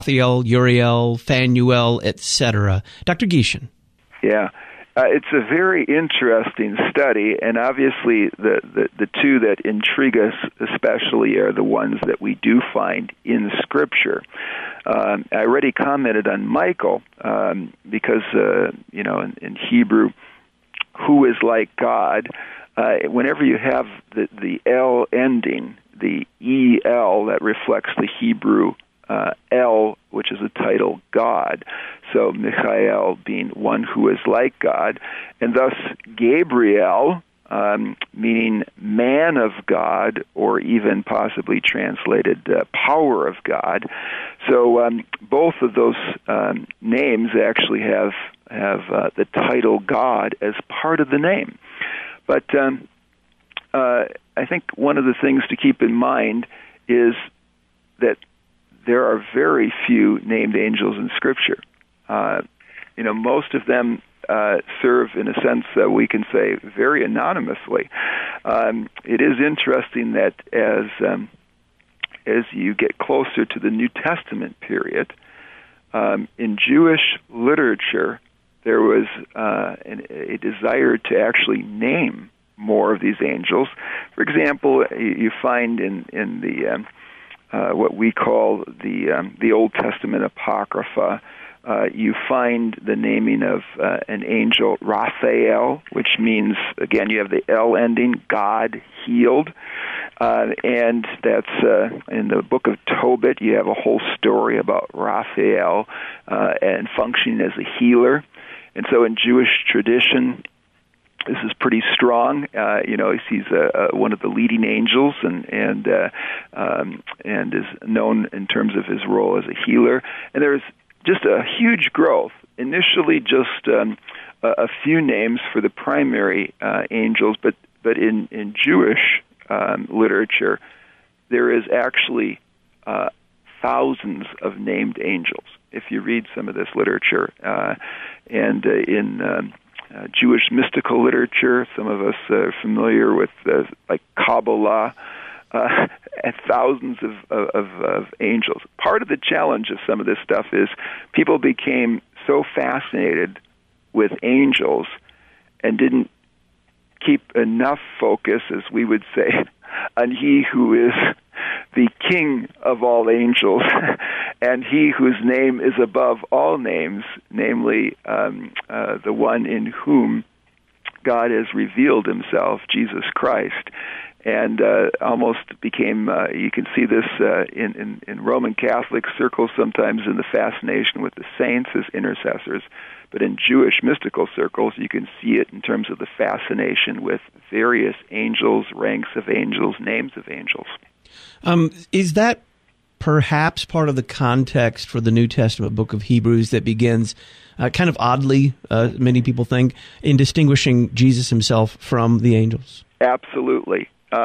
Raphael, Uriel, Phanuel, etc. Dr. Gieshen. Yeah. It's a very interesting study, and obviously the two that intrigue us especially are the ones that we do find in Scripture. I already commented on Michael because, in Hebrew, who is like God? Whenever you have the L ending, the E-L, that reflects the Hebrew El, which is the title God. So Michael being one who is like God, and thus Gabriel, meaning man of God, or even possibly translated power of God. So both of those names actually have the title God as part of the name. But I think one of the things to keep in mind is that there are very few named angels in Scripture. Most of them serve, in a sense, we can say, very anonymously. It is interesting that as you get closer to the New Testament period, in Jewish literature, there was a desire to actually name more of these angels. For example, you find in the what we call the Old Testament Apocrypha, you find the naming of an angel, Raphael, which means, again, you have the L ending, God healed. And that's in the book of Tobit, you have a whole story about Raphael and functioning as a healer. And so in Jewish tradition, this is pretty strong. He's one of the leading angels, and is known in terms of his role as a healer. And there's just a huge growth. Initially, just a few names for the primary angels, but in Jewish literature, there is actually thousands of named angels. If you read some of this literature, and in Jewish mystical literature, some of us are familiar with like Kabbalah, and thousands of angels. Part of the challenge of some of this stuff is people became so fascinated with angels and didn't keep enough focus, as we would say, on he who is the King of all angels and he whose name is above all names, namely the one in whom God has revealed himself, Jesus Christ. And almost became, you can see this in Roman Catholic circles sometimes, in the fascination with the saints as intercessors. But in Jewish mystical circles, you can see it in terms of the fascination with various angels, ranks of angels, names of angels. Is that perhaps part of the context for the New Testament book of Hebrews that begins kind of oddly, many people think, in distinguishing Jesus himself from the angels? Absolutely.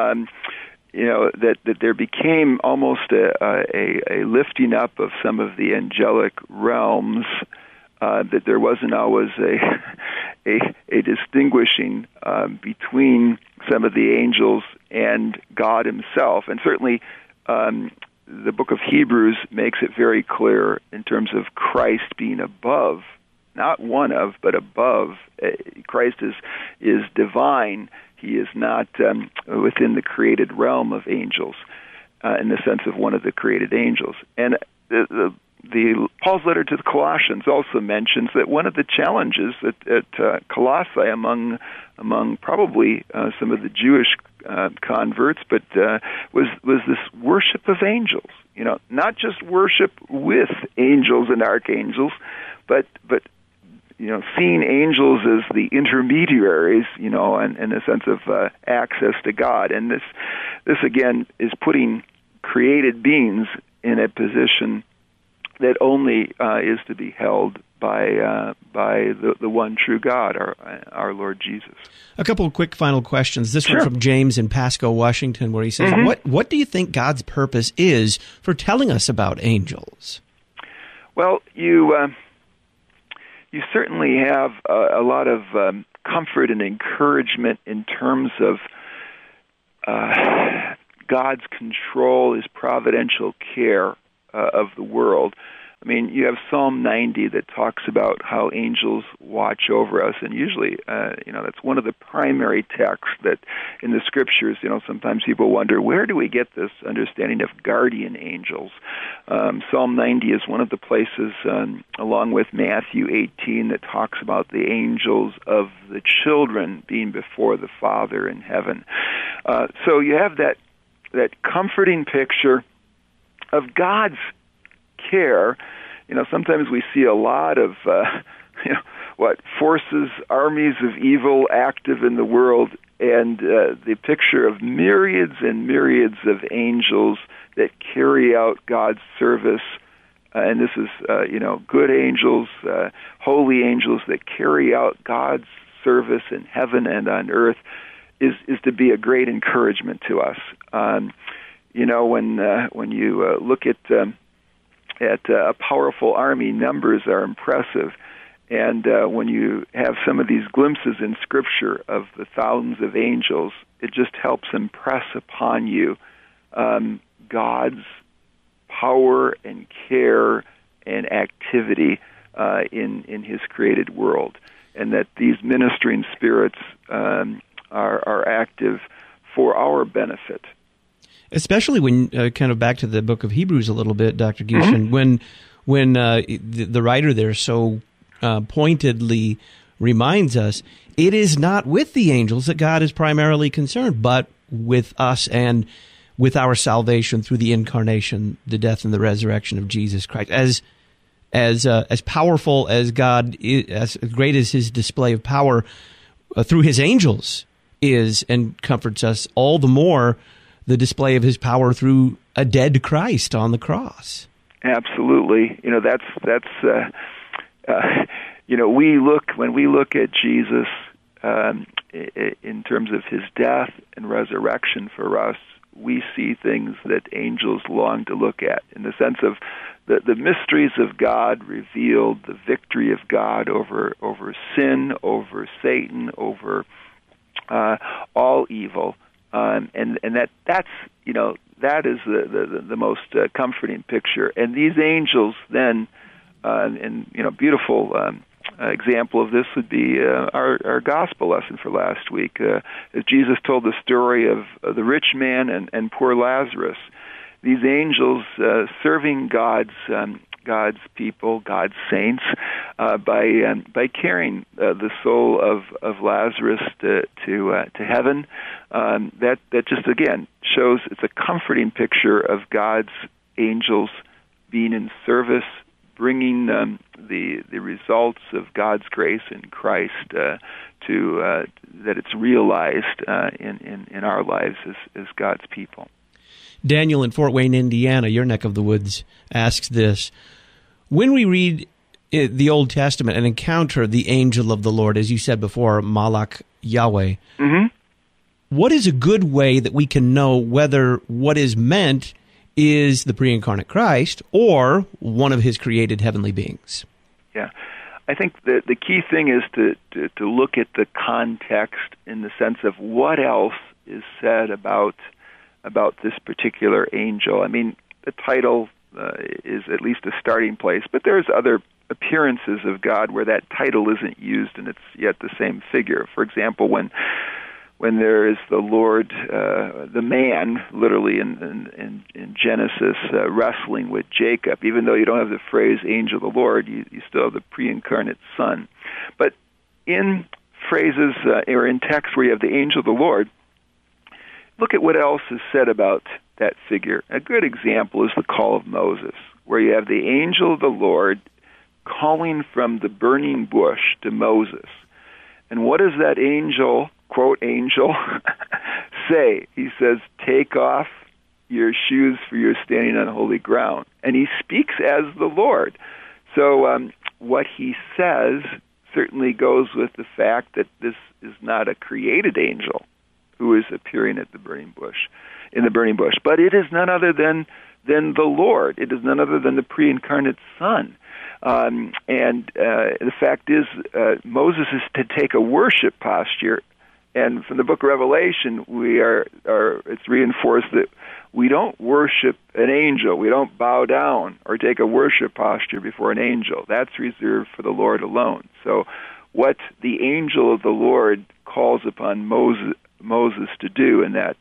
That there became almost a lifting up of some of the angelic realms, that there wasn't always a distinguishing between some of the angels and God himself. And certainly the book of Hebrews makes it very clear in terms of Christ being above, not one of, but above. Christ is divine. He is not within the created realm of angels, in the sense of one of the created angels. And the Paul's letter to the Colossians also mentions that one of the challenges at Colossae among probably some of the Jewish converts, but was this worship of angels. Not just worship with angels and archangels, but seeing angels as the intermediaries, and in a sense of access to God. And this again is putting created beings in a position that only is to be held by the one true God, our Lord Jesus. A couple of quick final questions. This Sure. one from James in Pasco, Washington, where he says, What do you think God's purpose is for telling us about angels? Well, you certainly have a lot of comfort and encouragement in terms of God's control, his providential care of the world. I mean, you have Psalm 90 that talks about how angels watch over us, and usually, that's one of the primary texts that in the Scriptures, sometimes people wonder, where do we get this understanding of guardian angels? Psalm 90 is one of the places, along with Matthew 18, that talks about the angels of the children being before the Father in heaven. So you have that comforting picture of God's care. Sometimes we see a lot of, forces, armies of evil active in the world, and the picture of myriads and myriads of angels that carry out God's service. And this is, good angels, holy angels that carry out God's service in heaven and on earth is to be a great encouragement to us. When you look at a powerful army, numbers are impressive. And when you have some of these glimpses in Scripture of the thousands of angels, it just helps impress upon you God's power and care and activity in His created world, and that these ministering spirits are active for our benefit. Especially when, kind of back to the book of Hebrews a little bit, Dr. Gieschen, when the writer there so pointedly reminds us, it is not with the angels that God is primarily concerned, but with us and with our salvation through the incarnation, the death and the resurrection of Jesus Christ. As powerful as God is, as great as His display of power through His angels is and comforts us, all the more the display of His power through a dead Christ on the cross. Absolutely. When we look at Jesus in terms of His death and resurrection for us, we see things that angels long to look at, in the sense of the mysteries of God revealed, the victory of God over sin, over Satan, over all evil. And that is the most comforting picture. And these angels then, beautiful example of this would be our gospel lesson for last week, as Jesus told the story of the rich man and poor Lazarus. These angels serving God's people, God's saints, by carrying the soul of Lazarus to heaven. That just again shows it's a comforting picture of God's angels being in service, bringing the results of God's grace in Christ that it's realized in our lives as God's people. Daniel in Fort Wayne, Indiana, your neck of the woods, asks this: when we read the Old Testament and encounter the angel of the Lord, as you said before, Malach Yahweh, what is a good way that we can know whether what is meant is the pre-incarnate Christ or one of His created heavenly beings? Yeah. I think the key thing is to look at the context, in the sense of what else is said about this particular angel. I mean, the title is at least a starting place, but there's other appearances of God where that title isn't used and it's yet the same figure. For example, when there is the Lord, the man, literally in Genesis, wrestling with Jacob, even though you don't have the phrase angel of the Lord, you still have the pre-incarnate Son. But in phrases or in text where you have the angel of the Lord, look at what else is said about that figure. A good example is the call of Moses, where you have the angel of the Lord calling from the burning bush to Moses. And what does that angel, quote, angel, say? He says, take off your shoes, for you're standing on holy ground. And he speaks as the Lord. So what he says certainly goes with the fact that this is not a created angel who is appearing at the burning bush, in the burning bush, but it is none other than the Lord. It is none other than the pre-incarnate Son. And the fact is, Moses is to take a worship posture, and from the book of Revelation, it's reinforced that we don't worship an angel. We don't bow down or take a worship posture before an angel. That's reserved for the Lord alone. So what the angel of the Lord calls upon Moses to do in that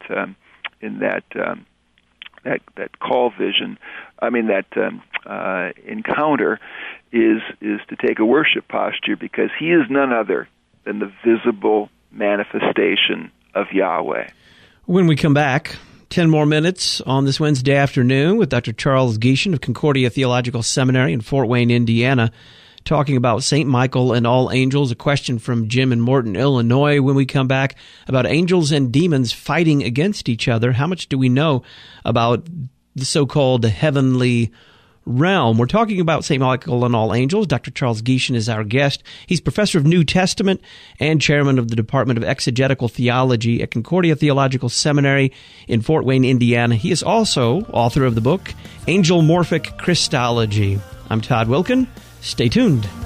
call vision, that encounter is to take a worship posture, because he is none other than the visible manifestation of Yahweh. When we come back, 10 more minutes on this Wednesday afternoon with Dr. Charles Gieschen of Concordia Theological Seminary in Fort Wayne, Indiana, talking about St. Michael and all angels. A question from Jim in Morton, Illinois, when we come back, about angels and demons fighting against each other. How much do we know about the so-called heavenly realm? We're talking about St. Michael and all angels. Dr. Charles Gieschen is our guest. He's professor of New Testament and chairman of the Department of Exegetical Theology at Concordia Theological Seminary in Fort Wayne, Indiana. He is also author of the book, Angelomorphic Christology. I'm Todd Wilken. Stay tuned.